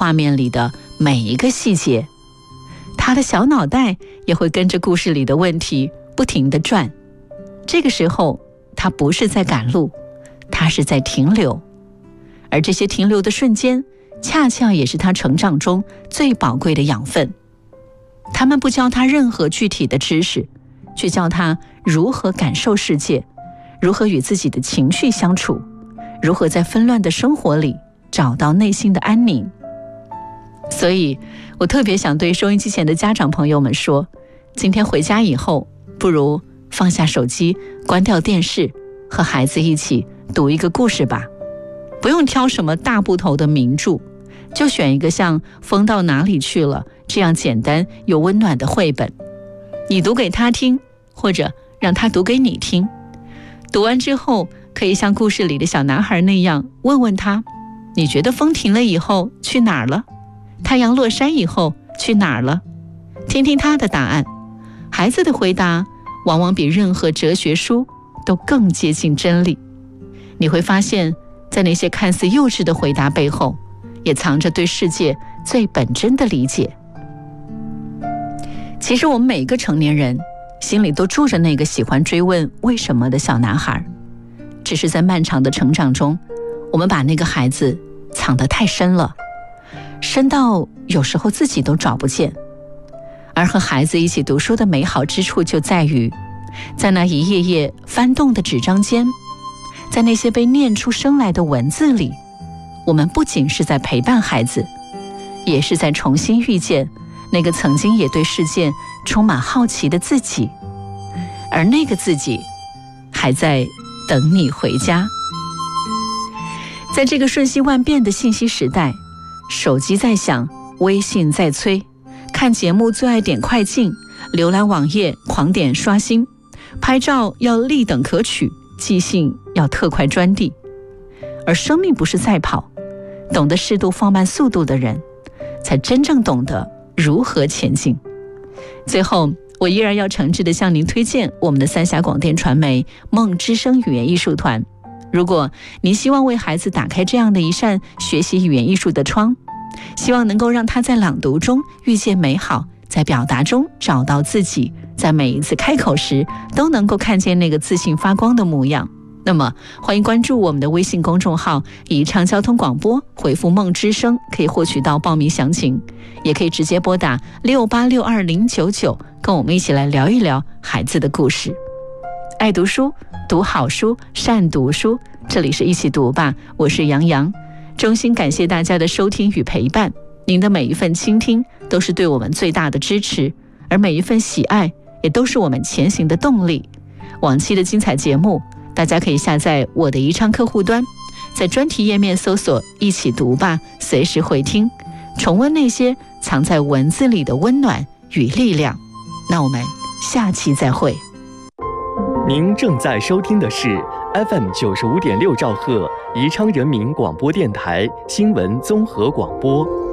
画面里的每一个细节，他的小脑袋也会跟着故事里的问题不停地转。这个时候，他不是在赶路，他是在停留。而这些停留的瞬间，恰恰也是他成长中最宝贵的养分。他们不教他任何具体的知识，却教他如何感受世界，如何与自己的情绪相处，如何在纷乱的生活里找到内心的安宁。所以我特别想对收音机前的家长朋友们说，今天回家以后，不如放下手机，关掉电视，和孩子一起读一个故事吧。不用挑什么大部头的名著，就选一个像《风到哪里去了》这样简单又温暖的绘本，你读给他听，或者让他读给你听。读完之后，可以像故事里的小男孩那样问问他，你觉得风停了以后去哪儿了？太阳落山以后去哪儿了？听听他的答案。孩子的回答往往比任何哲学书都更接近真理。你会发现，在那些看似幼稚的回答背后，也藏着对世界最本真的理解。其实我们每个成年人心里都住着那个喜欢追问为什么的小男孩，只是在漫长的成长中，我们把那个孩子藏得太深了，深到有时候自己都找不见。而和孩子一起读书的美好之处就在于，在那一页页翻动的纸张间，在那些被念出声来的文字里，我们不仅是在陪伴孩子，也是在重新遇见那个曾经也对世界充满好奇的自己，而那个自己还在等你回家。在这个瞬息万变的信息时代，手机在响，微信在催，看节目最爱点快进，浏览网页狂点刷新，拍照要立等可取，寄信要特快专递。而生命不是赛跑，懂得适度放慢速度的人，才真正懂得如何前进。最后，我依然要诚挚地向您推荐我们的三峡广电传媒梦之声语言艺术团。如果您希望为孩子打开这样的一扇学习语言艺术的窗，希望能够让他在朗读中遇见美好，在表达中找到自己，在每一次开口时都能够看见那个自信发光的模样，那么欢迎关注我们的微信公众号宜昌交通广播，回复梦之声可以获取到报名详情，也可以直接拨打6862-099，跟我们一起来聊一聊孩子的故事。爱读书，读好书，善读书，这里是一起读吧，我是杨洋。衷心感谢大家的收听与陪伴，您的每一份倾听都是对我们最大的支持，而每一份喜爱也都是我们前行的动力。往期的精彩节目大家可以下载我的宜昌客户端，在专题页面搜索一起读吧，随时回听，重温那些藏在文字里的温暖与力量。那我们下期再会。 您正在收听的是 FM 95.6兆赫宜昌人民广播电台新闻综合广播。